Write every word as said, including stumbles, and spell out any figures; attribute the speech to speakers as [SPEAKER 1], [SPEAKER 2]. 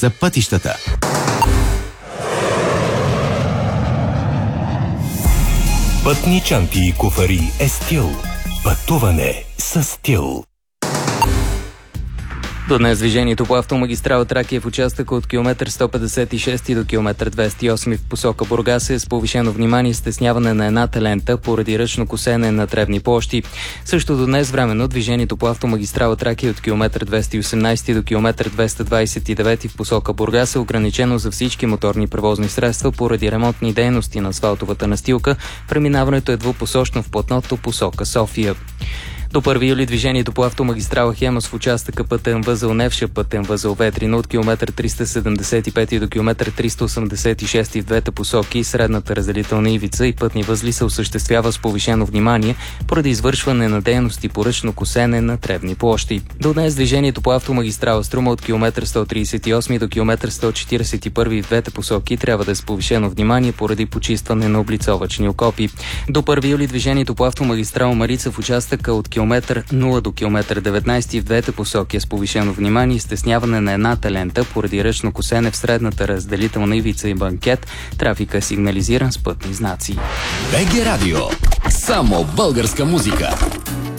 [SPEAKER 1] са пътищата.
[SPEAKER 2] Пътни чанти и куфари е стил. Пътуване с стил.
[SPEAKER 3] До днес движението по автомагистрала Тракия в участъка от километър сто петдесет и шест до километър двеста и осем в посока Бургас е с повишено внимание и стесняване на едната лента поради ръчно косене на тревни площи. Също до днес временно движението по автомагистрала Тракия от километър двеста и осемнадесет до километър двеста двадесет и девет в посока Бургас е ограничено за всички моторни превозни средства поради ремонтни дейности на асфалтовата настилка. Преминаването е двупосочно в платното посока София. До първи юли движението по автомагистрала Хемус в участъка пътен възел Невша, пътен възел Ветрино от километър триста седемдесет и пет до километър триста осемдесет и шест в двете посоки, средната разделителна ивица и пътни възли се осъществява с повишено внимание поради извършване на дейности по ръчно косене на тревни площи. До днес движението по автомагистрала Струма от километър сто тридесет и осем до километър сто четиридесет и първи в двете посоки трябва да е с повишено внимание поради почистване на облицовъчни окопи. До първи юли движението по автомагистрала Марица в участъка от километър нула до километър деветнадесет в двете посоки е с повишено внимание и стесняване на едната лента поради ръчно косене в средната разделителна ивица и банкет. Трафика е сигнализиран с пътни знаци.
[SPEAKER 1] БГ Радио. Само българска музика.